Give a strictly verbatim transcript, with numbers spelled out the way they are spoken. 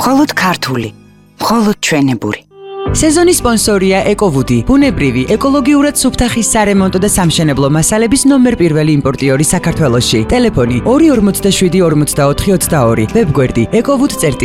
მხოლოდ ქართული, მხოლოდ ჩვენებური. სეზონის სპონსორია ეკოვუდი, ბუნებრივი, ეკოლოგიურად სუფთა ხის სარემონტო და სამშენებლო მასალების ნომერ პირველი იმპორტიორი საქართველოში. ტელეფონი ორი ორმოცდაშვიდი ორმოცდაოთხი ოცდაორი, ვებგვერდი ეკოვუდ.